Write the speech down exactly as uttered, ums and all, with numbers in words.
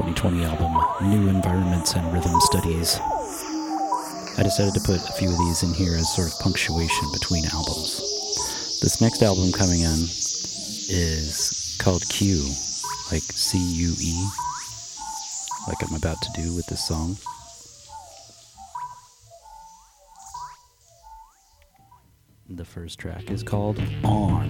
twenty twenty album, New Environments and Rhythm Studies. I decided to put a few of these in here as sort of punctuation between albums. This next album coming in is called Q, like C U E, like I'm about to do with this song. The first track is called On.